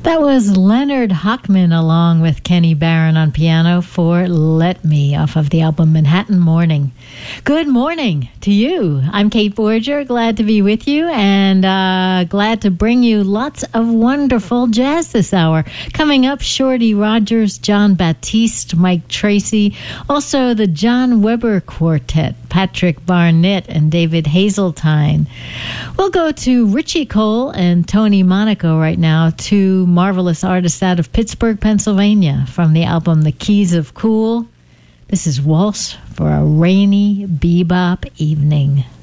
That was Leonard Hochman along with Kenny Barron on piano for Let Me off of the album Manhattan Morning. Good morning to you. I'm Kate Borger, glad to be with you and glad to bring you lots of wonderful jazz this hour. Coming up, Shorty Rogers, John Batiste, Mike Tracy, also the John Weber Quartet, Patrick Barnett and David Hazeltine. We'll go to Richie Cole and Tony Monaco right now, two marvelous artists out of Pittsburgh, Pennsylvania, from the album The Keys of Cool. This is Waltz for a Rainy Bebop Evening.